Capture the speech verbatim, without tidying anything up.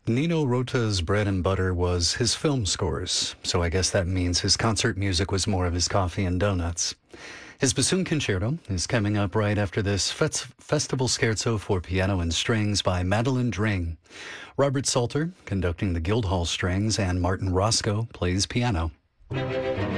Nino Rota's bread and butter was his film scores, so I guess that means his concert music was more of his coffee and donuts. His bassoon concerto is coming up right after this fes- festival scherzo for piano and strings by Madeline Dring. Robert Salter conducting the Guildhall strings, and Martin Roscoe plays piano.